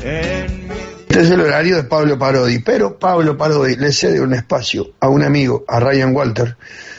Este es el horario de Pablo Parodi, pero Pablo Parodi le cede un espacio a un amigo, a Ryan Walter,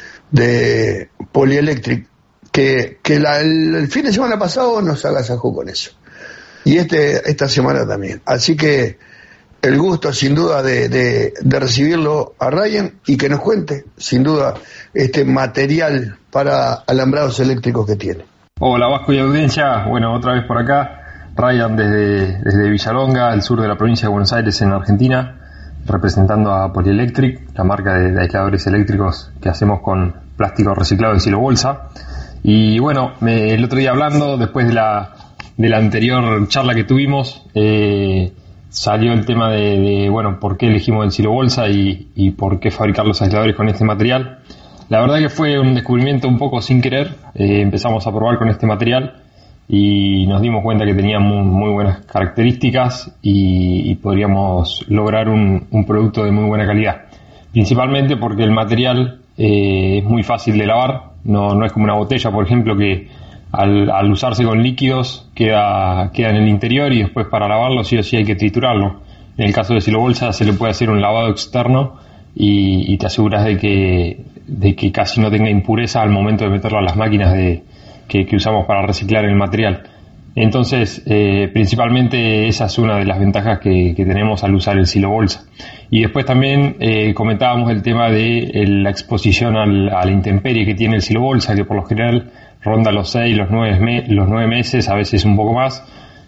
de Polyelectric, que el fin de semana pasado nos agasajó con eso. Y esta semana también. Así que el gusto, sin duda, de recibirlo a Ryan y que nos cuente, sin duda, este material para alambrados eléctricos que tiene. Hola Vasco y audiencia, bueno, otra vez por acá. Ryan desde Villalonga, al sur de la provincia de Buenos Aires, en Argentina, representando a Polyelectric, la marca de aisladores eléctricos que hacemos con plástico reciclado de silobolsa. Y bueno, el otro día hablando, después de la anterior charla que tuvimos, salió el tema de bueno, por qué elegimos el silobolsa y por qué fabricar los aisladores con este material. La verdad que fue un descubrimiento un poco sin querer. Empezamos a probar con este material y nos dimos cuenta que tenía muy buenas características y podríamos lograr un producto de muy buena calidad. Principalmente porque el material es muy fácil de lavar, no es como una botella, por ejemplo, que al usarse con líquidos queda en el interior y después para lavarlo sí o sí hay que triturarlo. En el caso de silobolsa se le puede hacer un lavado externo y te aseguras de que casi no tenga impureza al momento de meterlo a las máquinas que usamos para reciclar el material. Entonces, principalmente esa es una de las ventajas que tenemos al usar el silobolsa. Y después también comentábamos el tema de la exposición a la intemperie que tiene el silobolsa, que por lo general ronda los 6, los 9 meses, a veces un poco más,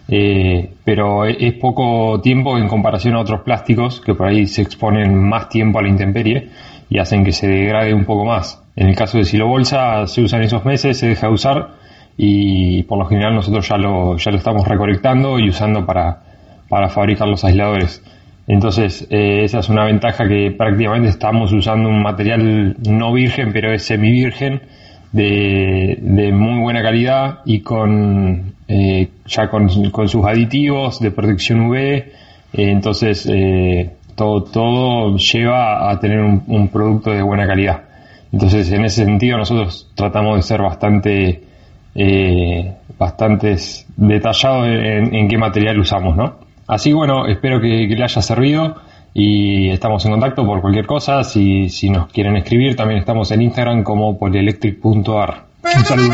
pero es poco tiempo en comparación a otros plásticos que por ahí se exponen más tiempo a la intemperie y hacen que se degrade un poco más. En el caso de silobolsa se usan esos meses, se deja de usar y por lo general nosotros ya lo estamos recolectando y usando para fabricar los aisladores. Entonces esa es una ventaja, que prácticamente estamos usando un material no virgen, pero es semivirgen, de muy buena calidad y con sus aditivos de protección UV. Entonces todo lleva a tener un producto de buena calidad. Entonces en ese sentido nosotros tratamos de ser bastante detallados en qué material usamos, ¿no? Así bueno, espero que le haya servido y estamos en contacto por cualquier cosa. Si nos quieren escribir, también estamos en Instagram como polyelectric.ar. Un saludo.